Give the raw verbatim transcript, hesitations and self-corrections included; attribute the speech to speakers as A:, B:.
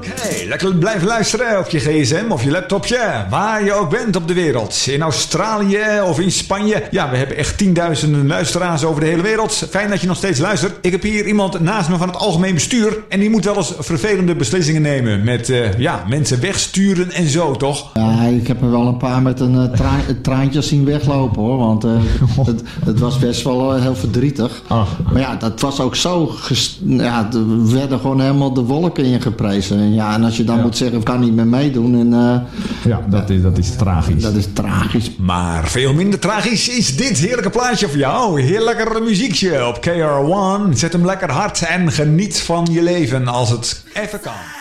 A: Hey, lekker blijven luisteren op je gsm of je laptopje. Waar je ook bent op de wereld. In Australië of in Spanje. Ja, we hebben echt tienduizenden luisteraars over de hele wereld. Fijn dat je nog steeds luistert. Ik heb hier iemand naast me van het algemeen bestuur. En die moet wel eens vervelende beslissingen nemen. Met uh, ja, mensen wegsturen en zo, toch?
B: Ja, ik heb er wel een paar met een uh, tra- traantje zien weglopen, hoor. Want uh, het, het was best wel uh, heel verdrietig.
C: Ah.
B: Maar ja, dat was ook zo... Gest- ja, er werden gewoon helemaal de wolken ingeprezen. Ja, en als je dan
C: Ja.
B: moet zeggen, ik kan niet meer meedoen. En, uh,
C: Ja, dat is, dat is tragisch.
B: dat is tragisch.
A: Maar veel minder tragisch is dit heerlijke plaatje voor jou. Heel lekker muziekje op K R one. Zet hem lekker hard en geniet van je leven als het even kan.